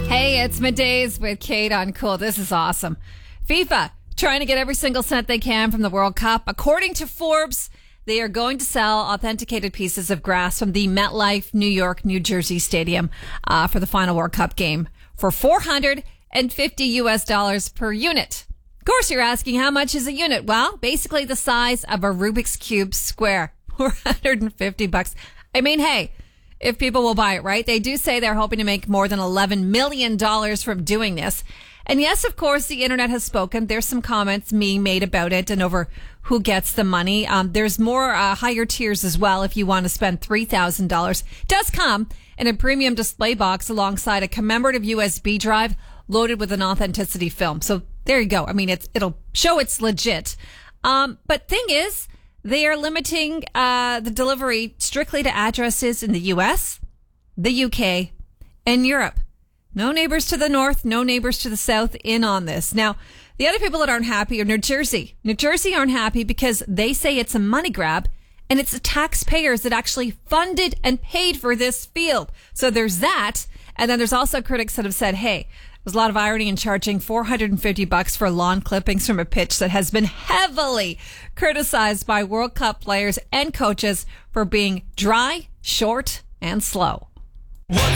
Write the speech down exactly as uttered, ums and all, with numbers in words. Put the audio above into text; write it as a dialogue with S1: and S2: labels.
S1: Hey, it's Middays with Kate on Cool. This is awesome. FIFA trying to get every single cent they can from the World Cup. According to Forbes, they are going to sell authenticated pieces of grass from the MetLife New York, New Jersey Stadium uh, for the final World Cup game for four hundred fifty U S dollars per unit. Of course, you're asking how much is a unit? Well, basically the size of a Rubik's Cube square. four hundred fifty bucks. I mean, hey, if people will buy it, right? They do say they're hoping to make more than eleven million dollars from doing this. And yes, of course, the internet has spoken. There's some comments being made about it and over who gets the money. Um, there's more uh, higher tiers as well if you want to spend three thousand dollars. It does come in a premium display box alongside a commemorative U S B drive loaded with an authenticity film. So there you go. I mean, it's it'll show it's legit. Um, but thing is, they are limiting uh, the delivery strictly to addresses in the U S, the U K, and Europe. No neighbors to the north, no neighbors to the south in on this. Now, the other people that aren't happy are New Jersey. New Jersey aren't happy because they say it's a money grab and it's the taxpayers that actually funded and paid for this field. So there's that. And then there's also critics that have said, hey, there's a lot of irony in charging four hundred fifty bucks for lawn clippings from a pitch that has been heavily criticized by World Cup players and coaches for being dry, short, and slow.
S2: What's